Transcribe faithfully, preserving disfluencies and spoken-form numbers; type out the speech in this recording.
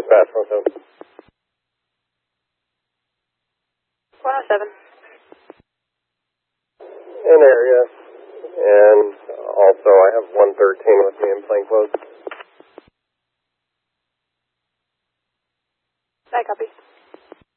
Dispatch, one oh seven. one oh seven. In area. And also, I have one thirteen with me in plainclothes. I copy.